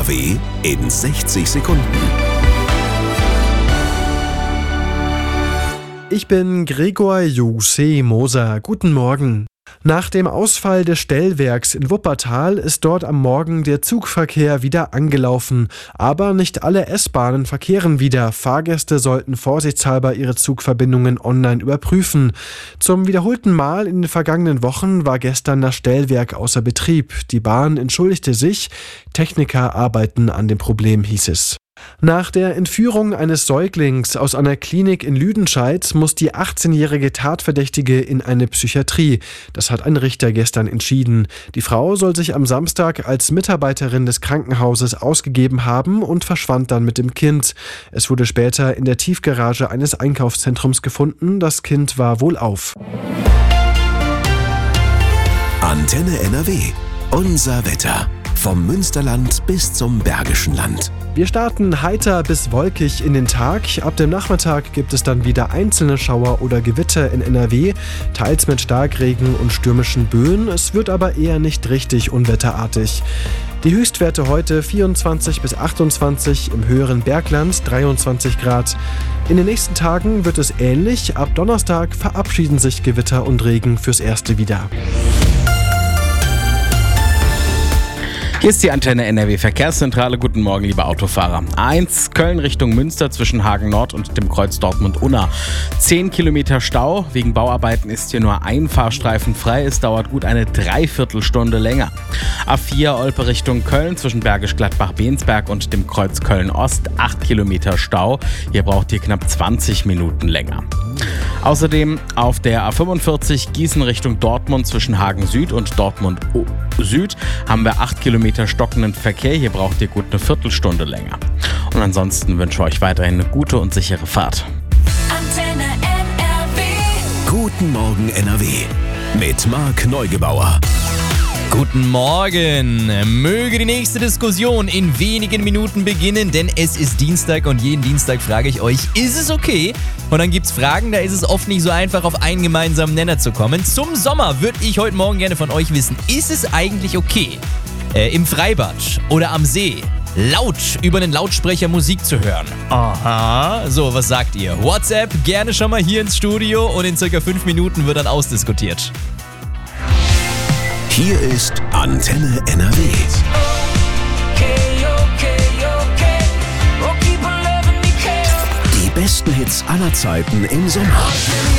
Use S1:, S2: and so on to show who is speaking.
S1: NRW in 60 Sekunden.
S2: Ich bin Gregor Jose Moser. Guten Morgen. Nach dem Ausfall des Stellwerks in Wuppertal ist dort am Morgen der Zugverkehr wieder angelaufen. Aber nicht alle S-Bahnen verkehren wieder. Fahrgäste sollten vorsichtshalber ihre Zugverbindungen online überprüfen. Zum wiederholten Mal in den vergangenen Wochen war gestern das Stellwerk außer Betrieb. Die Bahn entschuldigte sich. Techniker arbeiten an dem Problem, hieß es. Nach der Entführung eines Säuglings aus einer Klinik in Lüdenscheid muss die 18-jährige Tatverdächtige in eine Psychiatrie. Das hat ein Richter gestern entschieden. Die Frau soll sich am Samstag als Mitarbeiterin des Krankenhauses ausgegeben haben und verschwand dann mit dem Kind. Es wurde später in der Tiefgarage eines Einkaufszentrums gefunden. Das Kind war wohlauf.
S1: Antenne NRW. Unser Wetter. Vom Münsterland bis zum Bergischen Land.
S2: Wir starten heiter bis wolkig in den Tag. Ab dem Nachmittag gibt es dann wieder einzelne Schauer oder Gewitter in NRW, teils mit Starkregen und stürmischen Böen. Es wird aber eher nicht richtig unwetterartig. Die Höchstwerte heute 24 bis 28, im höheren Bergland 23 Grad. In den nächsten Tagen wird es ähnlich. Ab Donnerstag verabschieden sich Gewitter und Regen fürs Erste wieder.
S3: Hier ist die Antenne NRW Verkehrszentrale. Guten Morgen, liebe Autofahrer. A1 Köln Richtung Münster zwischen Hagen Nord und dem Kreuz Dortmund-Unna. 10 Kilometer Stau. Wegen Bauarbeiten ist hier nur ein Fahrstreifen frei. Es dauert gut eine Dreiviertelstunde länger. A4 Olpe Richtung Köln zwischen Bergisch Gladbach-Bensberg und dem Kreuz Köln-Ost. 8 Kilometer Stau. Hier braucht ihr knapp 20 Minuten länger. Außerdem auf der A45 Gießen Richtung Dortmund zwischen Hagen Süd und Dortmund Süd haben wir 8 Kilometer stockenden Verkehr. Hier braucht ihr gut eine Viertelstunde länger. Und ansonsten wünsche ich euch weiterhin eine gute und sichere Fahrt.
S4: Antenne NRW.
S1: Guten Morgen NRW. Mit Marc Neugebauer.
S5: Guten Morgen! Möge die nächste Diskussion in wenigen Minuten beginnen, denn es ist Dienstag und jeden Dienstag frage ich euch, ist es okay? Und dann gibt's Fragen, da ist es oft nicht so einfach, auf einen gemeinsamen Nenner zu kommen. Zum Sommer würde ich heute Morgen gerne von euch wissen, ist es eigentlich okay, im Freibad oder am See laut über einen Lautsprecher Musik zu hören? Aha, so, was sagt ihr? WhatsApp gerne schon mal hier ins Studio und in circa 5 Minuten wird dann ausdiskutiert.
S1: Hier ist Antenne NRW. Die besten Hits aller Zeiten im Sommer.